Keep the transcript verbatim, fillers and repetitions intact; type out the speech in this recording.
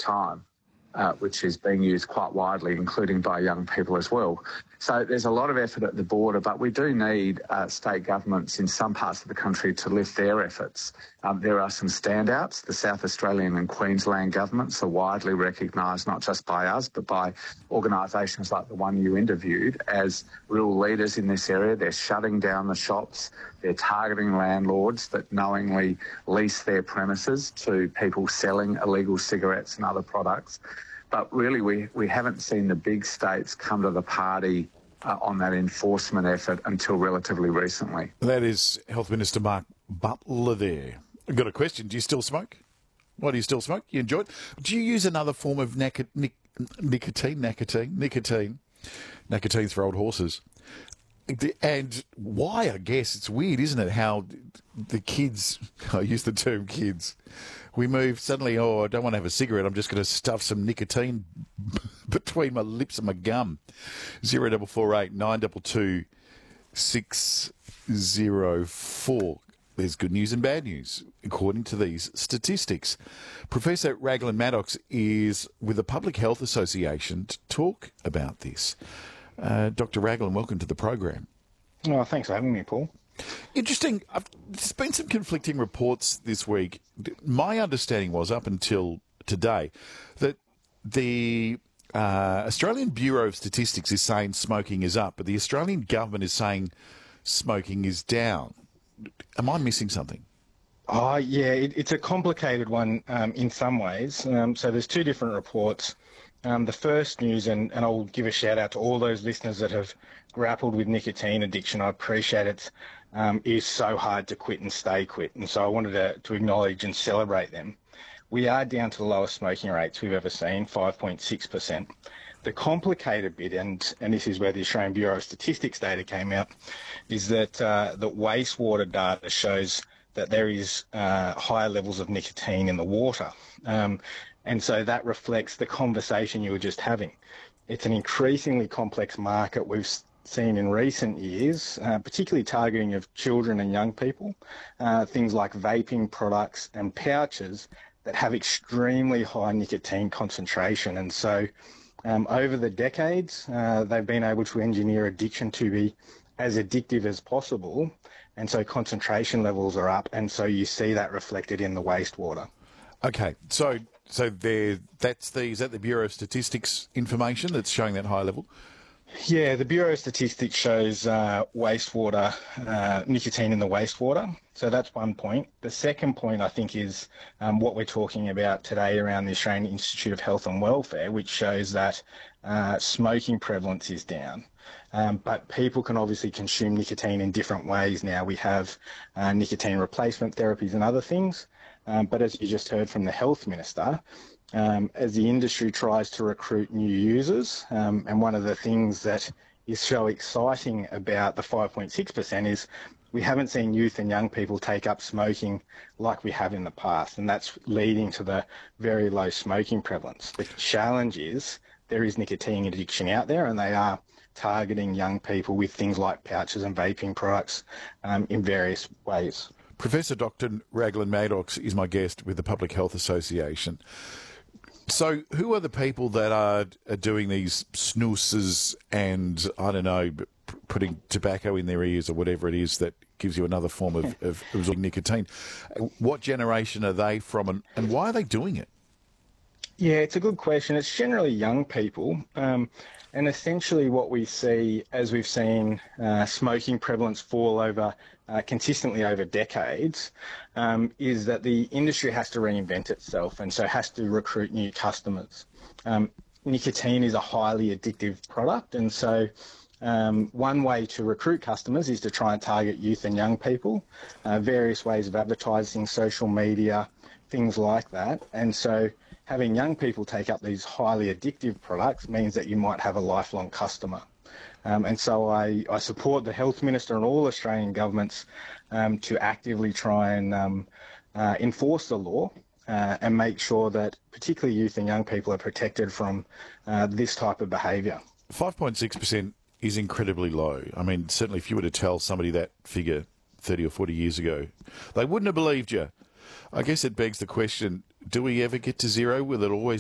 time, uh, which is being used quite widely, including by young people as well. So there's a lot of effort at the border, but we do need uh, state governments in some parts of the country to lift their efforts. Um, there are some standouts. The South Australian and Queensland governments are widely recognised, not just by us, but by organisations like the one you interviewed, as real leaders in this area. They're shutting down the shops. They're targeting landlords that knowingly lease their premises to people selling illegal cigarettes and other products. But really, we, we haven't seen the big states come to the party uh, on that enforcement effort until relatively recently. That is Health Minister Mark Butler there. I've got a question. Do you still smoke? Why do you still smoke? You enjoy it? Do you use another form of nic- nic- nicotine? Nicotine? Nicotine? Nicotine's for old horses. And why, I guess, it's weird, isn't it, how the kids, I use the term kids, we move suddenly, oh, I don't want to have a cigarette, I'm just going to stuff some nicotine between my lips and my gum. zero four four eight nine two two six zero four. There's good news and bad news, according to these statistics. Professor Raglan Maddox is with the Public Health Association to talk about this. Uh, Doctor Raglan, welcome to the program. Oh, thanks for having me, Paul. Interesting. I've, there's been some conflicting reports this week. My understanding was, up until today, that the uh, Australian Bureau of Statistics is saying smoking is up, but the Australian government is saying smoking is down. Am I missing something? Oh, yeah, it, it's a complicated one um, in some ways. Um, so there's two different reports. Um, the first news, and, and I'll give a shout out to all those listeners that have grappled with nicotine addiction. I appreciate it. Um, it is so hard to quit and stay quit. And so I wanted to, to acknowledge and celebrate them. We are down to the lowest smoking rates we've ever seen, five point six percent. The complicated bit, and, and this is where the Australian Bureau of Statistics data came out, is that uh, that wastewater data shows that there is uh, higher levels of nicotine in the water. Um, and so that reflects the conversation you were just having. It's an increasingly complex market we've seen in recent years, uh, particularly targeting of children and young people, uh, things like vaping products and pouches that have extremely high nicotine concentration. And so um, over the decades, uh, they've been able to engineer addiction to be as addictive as possible. And so concentration levels are up. And so you see that reflected in the wastewater. Okay, so so there, that's the, is that the Bureau of Statistics information that's showing that high level? Yeah, the Bureau of Statistics shows uh, wastewater, uh, nicotine in the wastewater. So that's one point. The second point, I think, is um, what we're talking about today around the Australian Institute of Health and Welfare, which shows that uh, smoking prevalence is down. Um, but people can obviously consume nicotine in different ways now. We have uh, nicotine replacement therapies and other things. Um, but as you just heard from the Health Minister, Um, as the industry tries to recruit new users, um, and one of the things that is so exciting about the five point six percent is we haven't seen youth and young people take up smoking like we have in the past, and that's leading to the very low smoking prevalence. The challenge is there is nicotine addiction out there, and they are targeting young people with things like pouches and vaping products um, in various ways. Professor Doctor Raglan Maddox is my guest with the Public Health Association. So who are the people that are, are doing these snoozes and, I don't know, p- putting tobacco in their ears or whatever it is that gives you another form of, of, of nicotine? What generation are they from, and, and why are they doing it? Yeah, it's a good question. It's generally young people. Um, and essentially what we see, as we've seen uh, smoking prevalence fall over uh, consistently over decades, um, is that the industry has to reinvent itself and so has to recruit new customers. Um, nicotine is a highly addictive product, and so um, one way to recruit customers is to try and target youth and young people, uh, various ways of advertising, social media, things like that. And so having young people take up these highly addictive products means that you might have a lifelong customer. Um, and so I, I support the Health Minister and all Australian governments um, to actively try and um, uh, enforce the law uh, and make sure that particularly youth and young people are protected from uh, this type of behaviour. five point six percent is incredibly low. I mean, certainly if you were to tell somebody that figure thirty or forty years ago, they wouldn't have believed you. I guess it begs the question, do we ever get to zero? Will it always